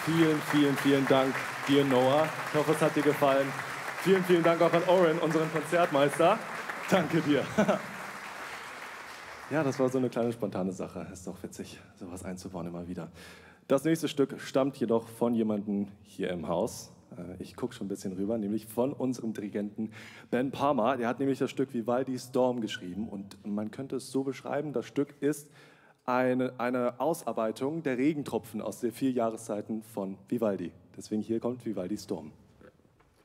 Vielen, vielen, vielen Dank dir, Noah. Ich hoffe, es hat dir gefallen. Vielen, vielen Dank auch an Oren, unseren Konzertmeister. Danke dir. Ja, das war so eine kleine spontane Sache. Ist doch witzig, sowas einzubauen immer wieder. Das nächste Stück stammt jedoch von jemandem hier im Haus. Ich gucke schon ein bisschen rüber, nämlich von unserem Dirigenten Ben Palmer. Der hat nämlich das Stück Vivaldi Storm geschrieben und man könnte es so beschreiben, das Stück ist eine Ausarbeitung der Regentropfen aus den 4 Jahreszeiten von Vivaldi. Deswegen hier kommt Vivaldi Storm.